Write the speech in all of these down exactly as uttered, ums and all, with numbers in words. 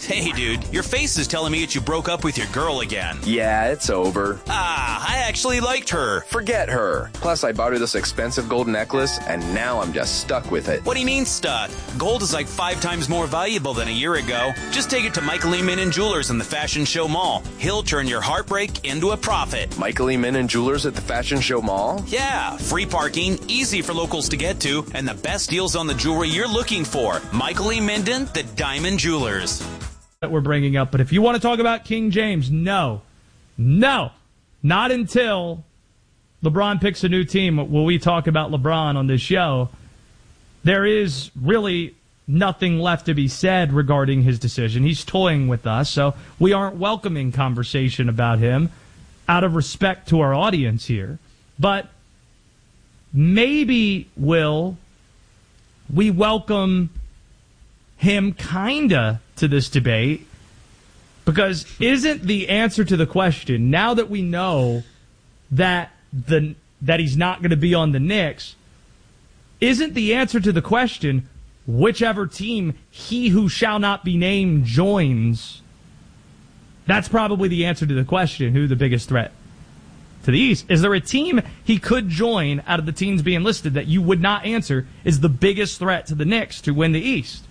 Hey, dude, your face is telling me that you broke up with your girl again. Yeah, it's over. Ah, I actually liked her. Forget her. Plus, I bought her this expensive gold necklace, and now I'm just stuck with it. What do you mean stuck? Gold is like five times more valuable than a year ago. Just take it to Michael E. Minnan Jewelers in the Fashion Show Mall. He'll turn your heartbreak into a profit. Michael E. Minnan Jewelers at the Fashion Show Mall? Yeah, free parking, easy for locals to get to, and the best deals on the jewelry you're looking for. Michael E. Minnan, the Diamond Jewelers. That we're bringing up, but if you want to talk about King James, no, no, not until LeBron picks a new team will we talk about LeBron on this show. There is really nothing left to be said regarding his decision. He's toying with us, so we aren't welcoming conversation about him out of respect to our audience here. But maybe, Will, we welcome him kinda to this debate, because isn't the answer to the question, now that we know that the that he's not going to be on the Knicks, isn't the answer to the question, whichever team he who shall not be named joins? That's probably the answer to the question, who the biggest threat to the East. Is there a team he could join out of the teams being listed that you would not answer is the biggest threat to the Knicks to win the East?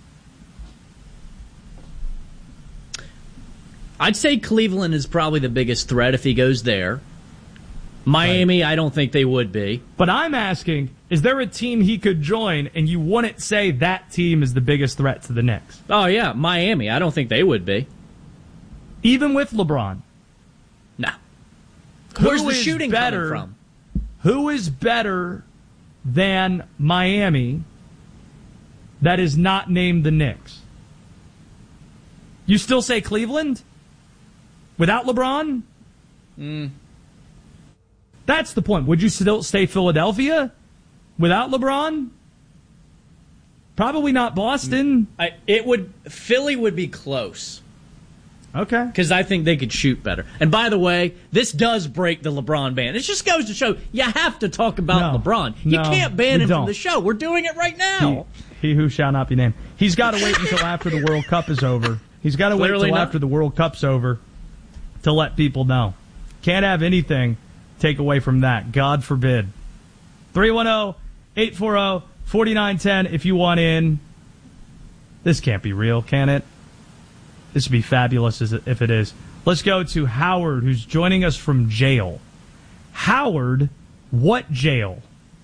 I'd say Cleveland is probably the biggest threat if he goes there. Miami, right. I don't think they would be. But I'm asking, is there a team he could join and you wouldn't say that team is the biggest threat to the Knicks? Oh, yeah, Miami. I don't think they would be. Even with LeBron? No. Who Where's the shooting better, coming from? Who is better than Miami that is not named the Knicks? You still say Cleveland? Without LeBron? Mm. That's the point. Would you still stay Philadelphia without LeBron? Probably not Boston. I, it would. Philly would be close. Okay. Because I think they could shoot better. And by the way, this does break the LeBron ban. It just goes to show you have to talk about no, LeBron. You no, can't ban him don't. from the show. We're doing it right now. He, he who shall not be named. He's got to wait until after the World Cup is over. He's got to wait until after the World Cup's over to let people know. Can't have anything take away from that. God forbid. three one zero, eight four zero, four nine one zero if you want in. This can't be real, can it? This would be fabulous if it is. Let's go to Howard, who's joining us from jail. Howard, what jail?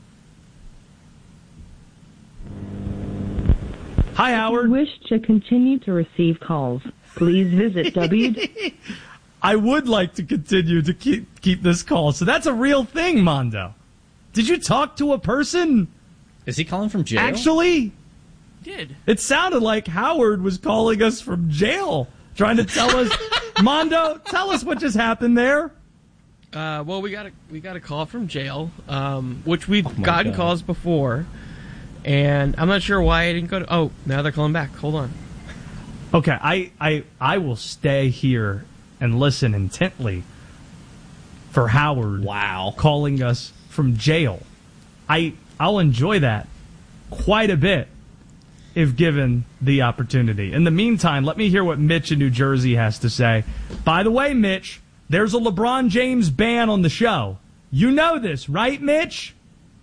Hi, Howard. If you wish to continue to receive calls, please visit W. I would like to continue to keep keep this call. So that's a real thing, Mondo. Did you talk to a person? Is he calling from jail? Actually, did. It sounded like Howard was calling us from jail, trying to tell us, Mondo, tell us what just happened there. Uh, well, we got a we got a call from jail, um, which we've oh gotten God. calls before, and I'm not sure why I didn't go to. Oh, now they're calling back. Hold on. Okay, I I I will stay here and listen intently for Howard. Wow, calling us from jail. I I'll enjoy that quite a bit if given the opportunity. In the meantime, let me hear what Mitch in New Jersey has to say. By the way, Mitch, there's a LeBron James ban on the show. You know this, right, Mitch?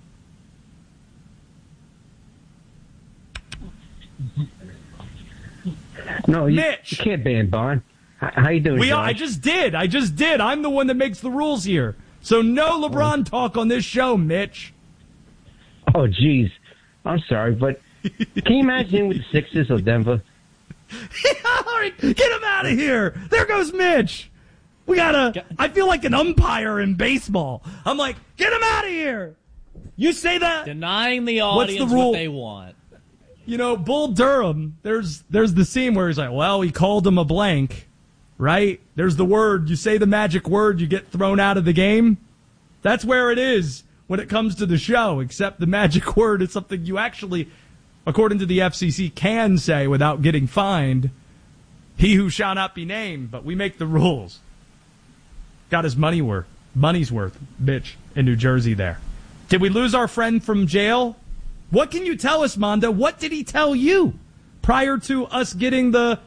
No, you, Mitch. you can't ban Bond. How, how you doing, we are, Josh? I just did. I just did. I'm the one that makes the rules here. So no LeBron talk on this show, Mitch. Oh, jeez. I'm sorry, but can you imagine with the Sixers of Denver? All right, get him out of here. There goes Mitch. We gotta, I feel like an umpire in baseball. I'm like, get him out of here. You say that. Denying the What's audience the rule? what they want. You know, Bull Durham, there's there's the scene where he's like, well, he called him a blank, right? There's the word. You say the magic word, you get thrown out of the game. That's where it is when it comes to the show, except the magic word is something you actually, according to the F C C, can say without getting fined. He who shall not be named, but we make the rules. Got his money worth, money's worth, bitch, in New Jersey there. Did we lose our friend from jail? What can you tell us, Mondo? What did he tell you prior to us getting the